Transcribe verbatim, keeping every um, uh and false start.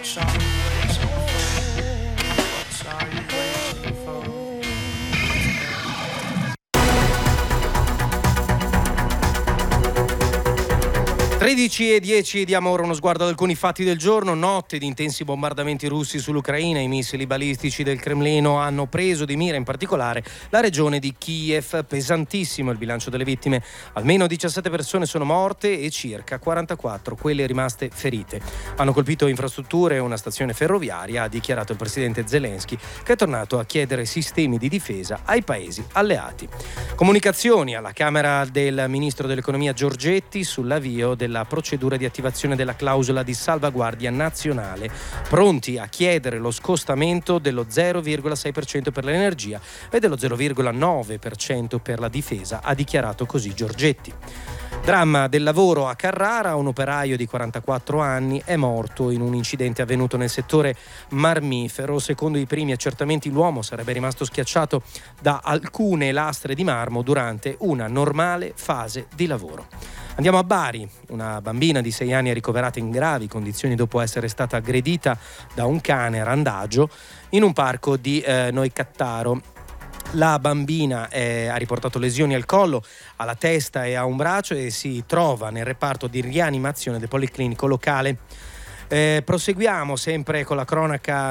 tredici e dieci, diamo ora uno sguardo ad alcuni fatti del giorno. Notte di intensi bombardamenti russi sull'Ucraina. I missili balistici del Cremlino hanno preso di mira in particolare la regione di Kiev. Pesantissimo il bilancio delle vittime. Almeno diciassette persone sono morte e circa quarantaquattro quelle rimaste ferite. Hanno colpito infrastrutture e una stazione ferroviaria, ha dichiarato il presidente Zelensky, che è tornato a chiedere sistemi di difesa ai paesi alleati. Comunicazioni alla Camera del ministro dell'economia Giorgetti sull'avvio del la procedura di attivazione della clausola di salvaguardia nazionale, pronti a chiedere lo scostamento dello zero virgola sei per cento per l'energia e dello zero virgola nove per cento per la difesa, ha dichiarato così Giorgetti. Dramma del lavoro a Carrara, un operaio di quarantaquattro anni è morto in un incidente avvenuto nel settore marmifero. Secondo i primi accertamenti l'uomo sarebbe rimasto schiacciato da alcune lastre di marmo durante una normale fase di lavoro. Andiamo a Bari, una bambina di sei anni è ricoverata in gravi condizioni dopo essere stata aggredita da un cane randagio in un parco di eh, Noicattaro. La bambina eh, ha riportato lesioni al collo, alla testa e a un braccio e si trova nel reparto di rianimazione del policlinico locale. Eh, proseguiamo sempre con la cronaca